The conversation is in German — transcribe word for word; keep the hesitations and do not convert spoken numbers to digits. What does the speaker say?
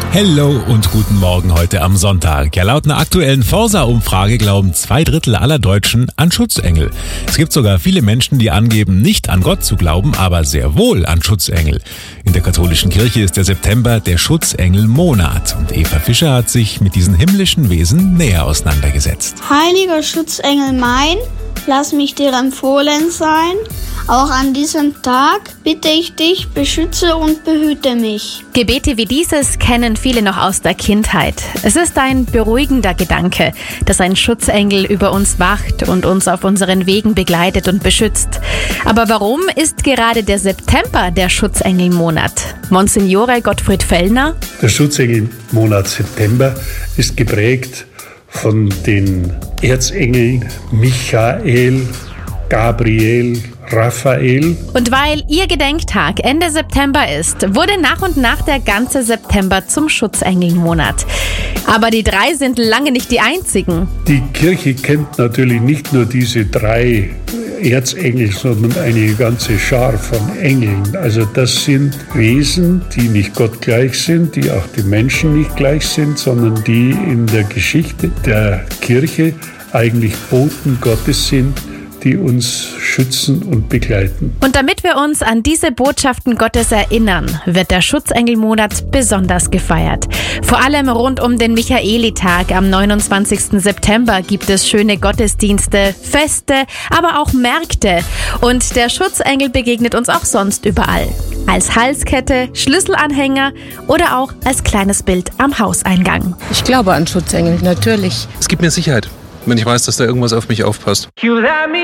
Hello und guten Morgen heute am Sonntag. Ja, laut einer aktuellen Forsa-Umfrage glauben zwei Drittel aller Deutschen an Schutzengel. Es gibt sogar viele Menschen, die angeben, nicht an Gott zu glauben, aber sehr wohl an Schutzengel. In der katholischen Kirche ist der September der Schutzengelmonat. Und Eva Fischer hat sich mit diesen himmlischen Wesen näher auseinandergesetzt. Heiliger Schutzengel mein, lass mich dir empfohlen sein. Auch an diesem Tag bitte ich dich, beschütze und behüte mich. Gebete wie dieses kennen viele noch aus der Kindheit. Es ist ein beruhigender Gedanke, dass ein Schutzengel über uns wacht und uns auf unseren Wegen begleitet und beschützt. Aber warum ist gerade der September der Schutzengelmonat? Monsignore Gottfried Fellner. Der Schutzengelmonat September ist geprägt von den Erzengeln Michael, Gabriel, Raphael. Und weil ihr Gedenktag Ende September ist, wurde nach und nach der ganze September zum Schutzengelmonat. Aber die drei sind lange nicht die einzigen. Die Kirche kennt natürlich nicht nur diese drei Erzengel, sondern eine ganze Schar von Engeln. Also das sind Wesen, die nicht Gott gleich sind, die auch den Menschen nicht gleich sind, sondern die in der Geschichte der Kirche eigentlich Boten Gottes sind, die uns schützen und begleiten. Und damit wir uns an diese Botschaften Gottes erinnern, wird der Schutzengelmonat besonders gefeiert. Vor allem rund um den Michaelitag am neunundzwanzigsten September gibt es schöne Gottesdienste, Feste, aber auch Märkte. Und der Schutzengel begegnet uns auch sonst überall. Als Halskette, Schlüsselanhänger oder auch als kleines Bild am Hauseingang. Ich glaube an Schutzengel, natürlich. Es gibt mir Sicherheit, wenn ich weiß, dass da irgendwas auf mich aufpasst.